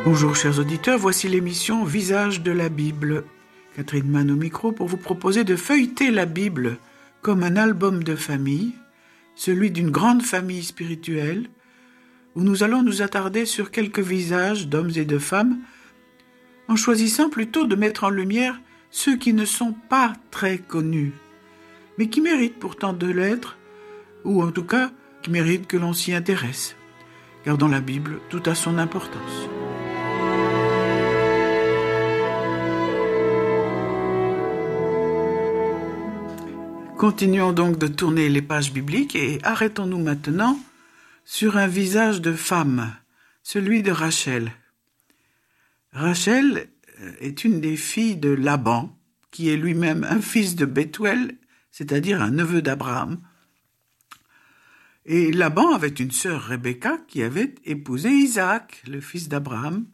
Bonjour chers auditeurs, voici l'émission Visage de la Bible. Catherine Mann au micro pour vous proposer de feuilleter la Bible comme un album de famille, celui d'une grande famille spirituelle, où nous allons nous attarder sur quelques visages d'hommes et de femmes, en choisissant plutôt de mettre en lumière ceux qui ne sont pas très connus, mais qui méritent pourtant de l'être, ou en tout cas qui méritent que l'on s'y intéresse, car dans la Bible, tout a son importance. Continuons donc de tourner les pages bibliques et arrêtons-nous maintenant sur un visage de femme, celui de Rachel. Rachel est une des filles de Laban, qui est lui-même un fils de Bethuel, c'est-à-dire un neveu d'Abraham. Et Laban avait une sœur Rebecca qui avait épousé Isaac, le fils d'Abraham.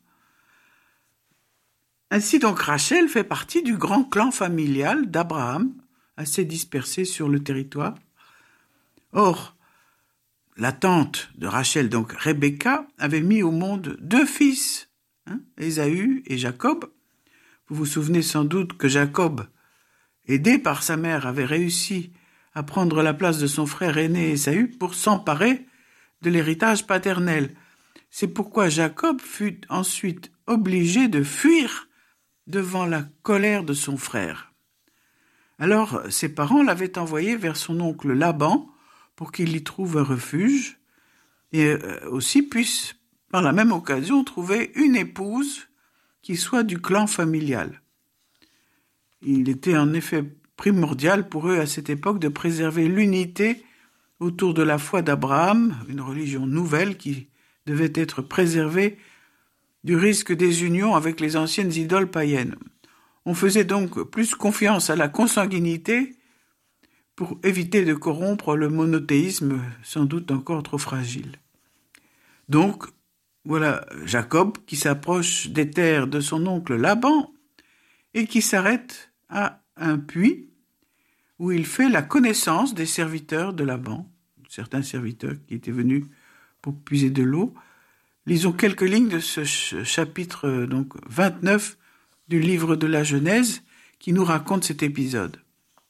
Ainsi donc Rachel fait partie du grand clan familial d'Abraham, assez dispersé sur le territoire. Or, la tante de Rachel, donc Rebecca, avait mis au monde deux fils, Ésaü et Jacob. Vous vous souvenez sans doute que Jacob, aidé par sa mère, avait réussi à prendre la place de son frère aîné Ésaü pour s'emparer de l'héritage paternel. C'est pourquoi Jacob fut ensuite obligé de fuir devant la colère de son frère. Alors, ses parents l'avaient envoyé vers son oncle Laban pour qu'il y trouve un refuge et aussi puisse, par la même occasion, trouver une épouse qui soit du clan familial. Il était en effet primordial pour eux à cette époque de préserver l'unité autour de la foi d'Abraham, une religion nouvelle qui devait être préservée du risque des unions avec les anciennes idoles païennes. On faisait donc plus confiance à la consanguinité pour éviter de corrompre le monothéisme, sans doute encore trop fragile. Donc, voilà Jacob qui s'approche des terres de son oncle Laban et qui s'arrête à un puits où il fait la connaissance des serviteurs de Laban, certains serviteurs qui étaient venus pour puiser de l'eau. Lisons quelques lignes de ce chapitre donc 29 du livre de la Genèse qui nous raconte cet épisode.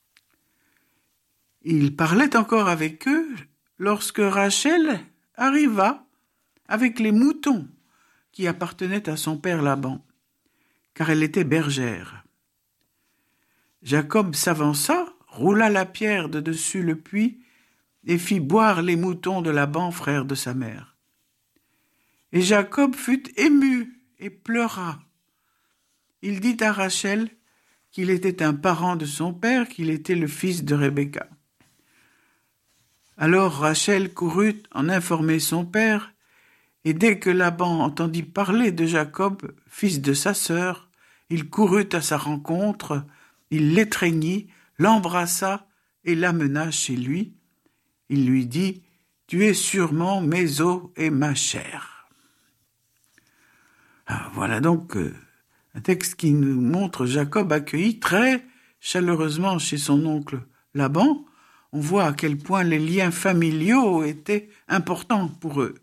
Il parlait encore avec eux lorsque Rachel arriva avec les moutons qui appartenaient à son père Laban, car elle était bergère. Jacob s'avança, roula la pierre de dessus le puits et fit boire les moutons de Laban, frère de sa mère. Et Jacob fut ému et pleura. Il dit à Rachel qu'il était un parent de son père, qu'il était le fils de Rebecca. Alors Rachel courut en informer son père, et dès que Laban entendit parler de Jacob, fils de sa sœur, il courut à sa rencontre, il l'étreignit, l'embrassa et l'amena chez lui. Il lui dit « Tu es sûrement mes os et ma chair. » Voilà donc un texte qui nous montre Jacob accueilli très chaleureusement chez son oncle Laban. On voit à quel point les liens familiaux étaient importants pour eux.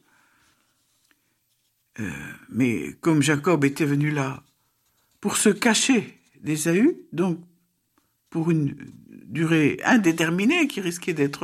Mais comme Jacob était venu là pour se cacher d'Ésaü, donc pour une durée indéterminée qui risquait d'être